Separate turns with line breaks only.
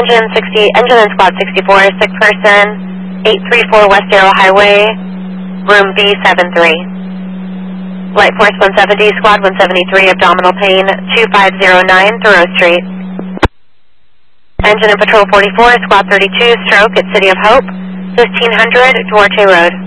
Engine in squad 64, sick person, 834 West Arrow Highway, room B73. Light Force 170, squad 173, abdominal pain, 2509 Thoreau Street. Engine in patrol 44, squad 32, stroke at City of Hope, 1500 Duarte Road.